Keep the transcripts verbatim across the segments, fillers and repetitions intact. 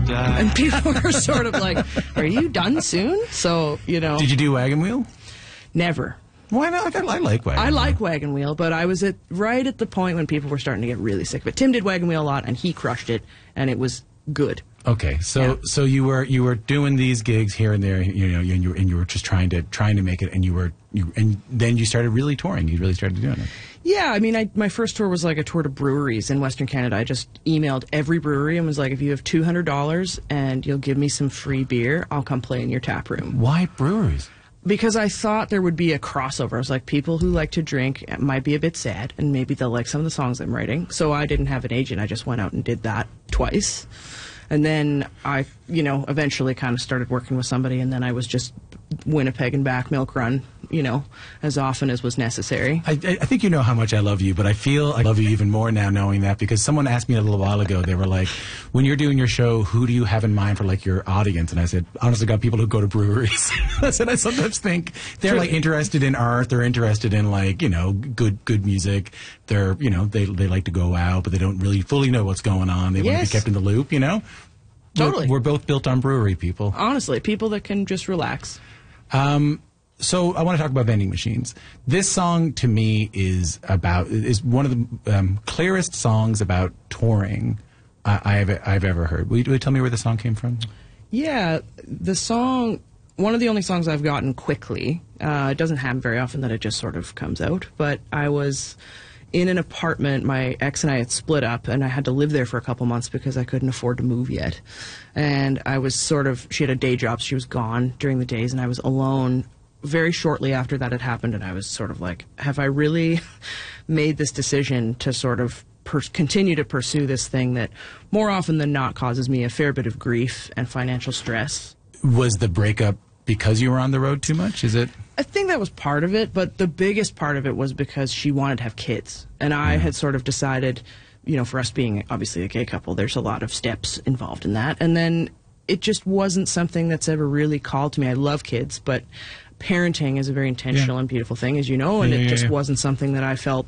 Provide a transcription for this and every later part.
die. And people were sort of like, are you done soon? So, you know. Did you do Wagon Wheel? Never. Why not? I like Wagon Wheel. I like Wagon Wheel, but I was at right at the point when people were starting to get really sick of it. Tim did Wagon Wheel a lot, and he crushed it, and it was good. Okay, so Yeah. so you were you were doing these gigs here and there, you know, and you were, and you were just trying to trying to make it, and you were you and then you started really touring. You really started doing it. Yeah, I mean, I, my first tour was like a tour to breweries in Western Canada. I just emailed every brewery and was like, if you have two hundred dollars and you'll give me some free beer, I'll come play in your tap room. Why breweries? Because I thought there would be a crossover. I was like, people who like to drink might be a bit sad, and maybe they'll like some of the songs I'm writing. So I didn't have an agent. I just went out and did that twice. And then I, you know, eventually kind of started working with somebody, and then I was just Winnipeg and back, Milk Run, you know, as often as was necessary. I, I think you know how much I love you, but I feel I love you even more now knowing that, because someone asked me a little while ago, they were like, when you're doing your show, who do you have in mind for like your audience? And I said, honestly, got people who go to breweries. I said, I sometimes think they're like interested in art, they're interested in like, you know, good good music. They're, you know, they they like to go out, but they don't really fully know what's going on. They want to Yes. be kept in the loop, you know? Totally. We're, we're both built on brewery people. Honestly, people that can just relax. Um, so I want to talk about vending machines. This song to me is about is one of the um, clearest songs about touring I, I've I've ever heard. Will you, will you tell me where the song came from? Yeah, the song, one of the only songs I've gotten quickly. Uh, it doesn't happen very often that it just sort of comes out, but I was in an apartment. My ex and I had split up, and I had to live there for a couple months because I couldn't afford to move yet. And I was sort of, she had a day job, so she was gone during the days, and I was alone very shortly after that had happened, and I was sort of like, have I really made this decision to sort of per- continue to pursue this thing that more often than not causes me a fair bit of grief and financial stress? Was the breakup because you were on the road too much? Is it? I think that was part of it, but the biggest part of it was because she wanted to have kids. And I had sort of decided, you know, for us being obviously a gay couple, there's a lot of steps involved in that. And then it just wasn't something that's ever really called to me. I love kids, but parenting is a very intentional Yeah. and beautiful thing, as you know, and Yeah, it yeah, just yeah. wasn't something that I felt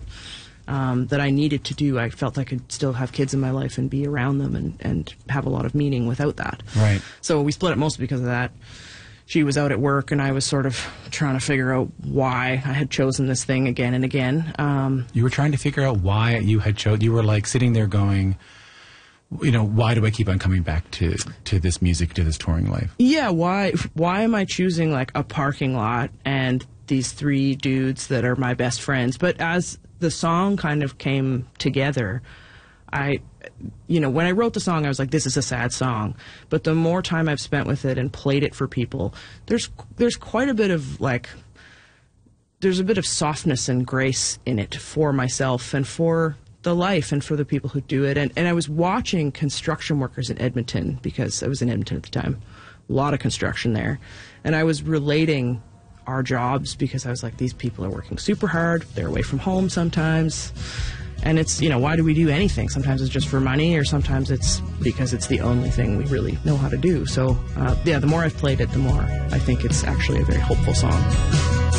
um, that I needed to do. I felt I could still have kids in my life and be around them and, and have a lot of meaning without that. Right. So we split up mostly because of that. She was out at work, and I was sort of trying to figure out why I had chosen this thing again and again. Um, You were trying to figure out why you had chosen. You were like sitting there going, you know, why do I keep on coming back to to this music, to this touring life? yeah, why why am I choosing like a parking lot and these three dudes that are my best friends? But as the song kind of came together, I, you know, when I wrote the song, I was like, this is a sad song. But the more time I've spent with it and played it for people, there's there's quite a bit of like, there's a bit of softness and grace in it for myself and for the life and for the people who do it. And, and I was watching construction workers in Edmonton, because I was in Edmonton at the time, a lot of construction there. And I was relating our jobs, because I was like, these people are working super hard. They're away from home sometimes. And it's, you know, why do we do anything? Sometimes it's just for money, or sometimes it's because it's the only thing we really know how to do. So, uh, yeah, the more I've played it, the more I think it's actually a very hopeful song.